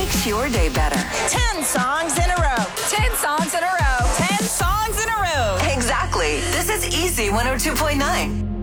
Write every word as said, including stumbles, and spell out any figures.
makes your day better. ten songs in a row. ten songs in a row. ten songs in a row. Exactly. This is Easy one oh two point nine.